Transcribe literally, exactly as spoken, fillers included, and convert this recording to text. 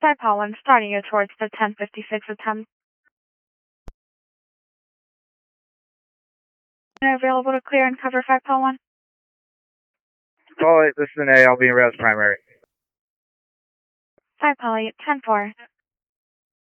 five Paul one, starting you towards the ten fifty-six attempt. Available to clear and cover five Paul one. Paul eight, this is an A, I'll be in res primary. five Paul eight, ten four.